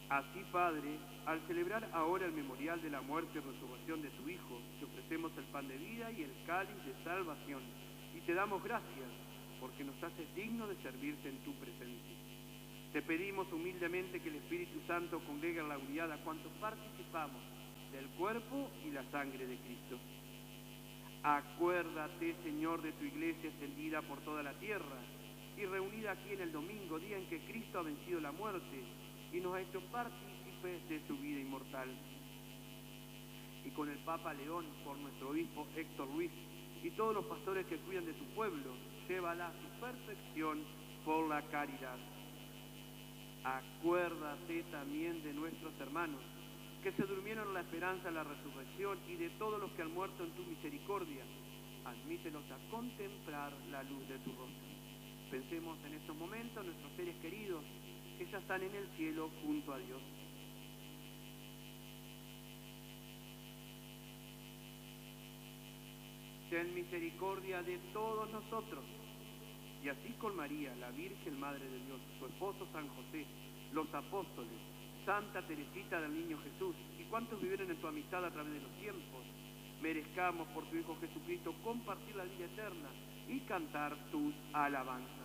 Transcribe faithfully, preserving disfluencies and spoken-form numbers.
Así, Padre, al celebrar ahora el memorial de la muerte y resurrección de tu Hijo, te ofrecemos el pan de vida y el cáliz de salvación, y te damos gracias porque nos haces dignos de servirte en tu presencia. Te pedimos humildemente que el Espíritu Santo congregue en la unidad a cuantos participamos del cuerpo y la sangre de Cristo. Acuérdate, Señor, de tu iglesia extendida por toda la tierra y reunida aquí en el domingo, día en que Cristo ha vencido la muerte y nos ha hecho partícipes de su vida inmortal. Y con el Papa León, por nuestro obispo Héctor Luis y todos los pastores que cuidan de tu pueblo, llévala a su perfección por la caridad. Acuérdate también de nuestros hermanos que se durmieron en la esperanza de la resurrección y de todos los que han muerto en tu misericordia. Admítelos a contemplar la luz de tu rostro. Pensemos en estos momentos en nuestros seres queridos que ya están en el cielo junto a Dios. Ten misericordia de todos nosotros, y así con María, la Virgen Madre de Dios, su esposo San José, los apóstoles, Santa Teresita del Niño Jesús, y cuantos vivieron en tu amistad a través de los tiempos, merezcamos por tu Hijo Jesucristo compartir la vida eterna y cantar tus alabanzas.